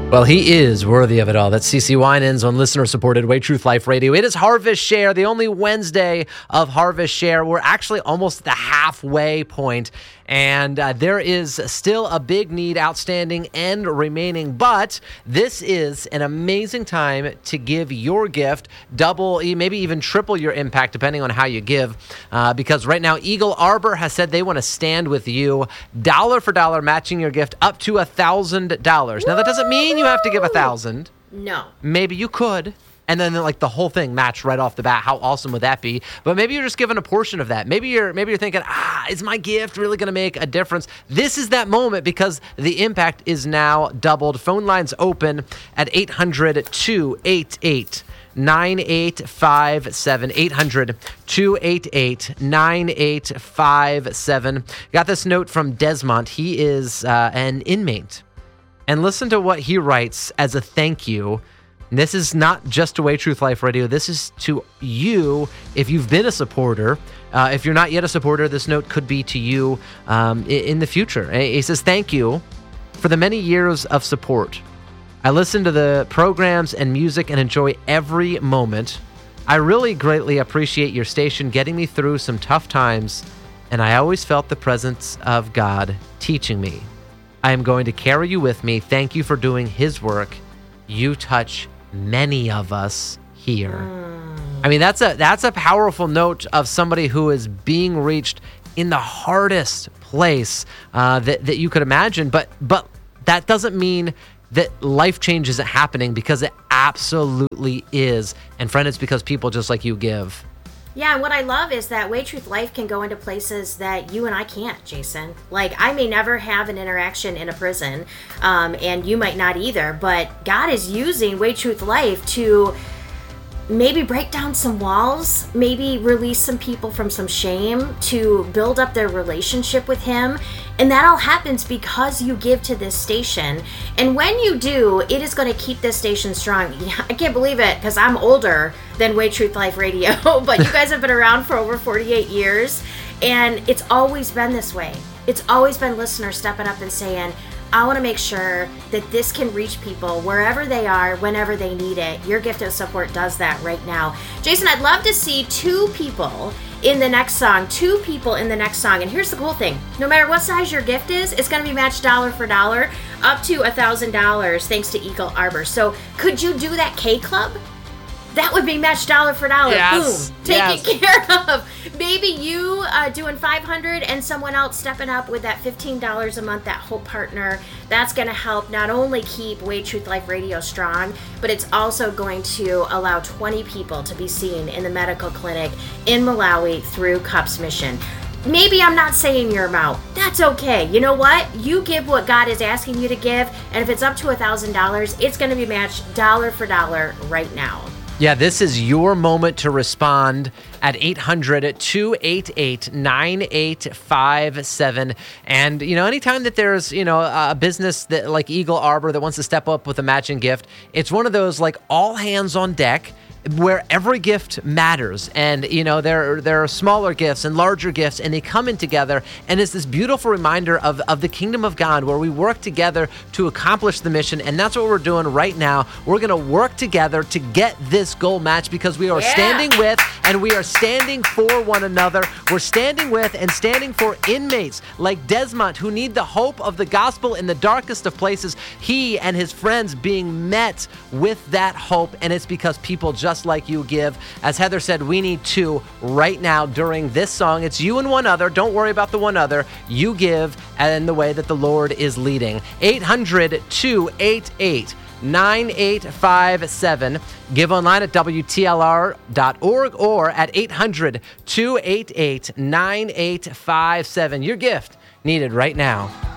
Well, he is worthy of it all. That's CeCe Winans on listener-supported Way Truth Life Radio. It is Harvest Share, the only Wednesday of Harvest Share. We're actually almost at the halfway point, and there is still a big need outstanding and remaining, but this is an amazing time to give your gift, double, maybe even triple your impact, depending on how you give, because right now Eagle Arbor has said they want to stand with you, dollar for dollar, matching your gift up to $1,000. Now, that doesn't mean you have to give $1,000. No. Maybe you could. And then like the whole thing matched right off the bat. How awesome would that be? But maybe you're just given a portion of that. Maybe you're thinking, is my gift really going to make a difference? This is that moment because the impact is now doubled. Phone lines open at 800-288-9857. 800-288-9857. Got this note from Desmond. He is an inmate. And listen to what he writes as a thank you. This is not just to Way Truth Life Radio. This is to you if you've been a supporter. If you're not yet a supporter, this note could be to you in the future. He says, thank you for the many years of support. I listen to the programs and music and enjoy every moment. I really greatly appreciate your station getting me through some tough times, and I always felt the presence of God teaching me. I am going to carry you with me. Thank you for doing His work. You touch many of us here. I mean, that's a powerful note of somebody who is being reached in the hardest place that you could imagine. But that doesn't mean that life change isn't happening, because it absolutely is. And friend, it's because people just like you give. Yeah, and what I love is that Way Truth Life can go into places that you and I can't, Jason. Like, I may never have an interaction in a prison, and you might not either, but God is using Way Truth Life to maybe break down some walls, maybe release some people from some shame, to build up their relationship with Him. And that all happens because you give to this station. And when you do, it is going to keep this station strong. I can't believe it, because I'm older than Way Truth Life Radio, but you guys have been around for over 48 years, and it's always been this way. It's always been listeners stepping up and saying, I want to make sure that this can reach people wherever they are, whenever they need it. Your gift of support does that right now. Jason, I'd love to see two people in the next song. And here's the cool thing. No matter what size your gift is, it's going to be matched dollar for dollar up to $1,000 thanks to Eagle Arbor. So could you do that K Club? That would be matched dollar for dollar. Yes. Boom. Taken care of. Maybe you doing $500 and someone else stepping up with that $15 a month, that Hope Partner. That's going to help not only keep Way Truth Life Radio strong, but it's also going to allow 20 people to be seen in the medical clinic in Malawi through CUPS mission. Maybe I'm not saying your amount. That's okay. You know what? You give what God is asking you to give, and if it's up to $1,000, it's going to be matched dollar for dollar right now. Yeah, this is your moment to respond at 800-288-9857. And, anytime that there's, a business that like Eagle Arbor that wants to step up with a matching gift, it's one of those like all hands on deck where every gift matters. And, there are smaller gifts and larger gifts, and they come in together. And it's this beautiful reminder of the kingdom of God where we work together to accomplish the mission. And that's what we're doing right now. We're going to work together to get this goal matched, because we are standing with and we are standing for one another. We're standing with and standing for inmates like Desmond, who need the hope of the gospel in the darkest of places. He and his friends being met with that hope. And it's because people just like you give. As Heather said, we need two right now during this song. It's you and one other. Don't worry about the one other. You give in the way that the Lord is leading. 800-288-9857. Give online at WTLR.org or at 800-288-9857. Your gift needed right now.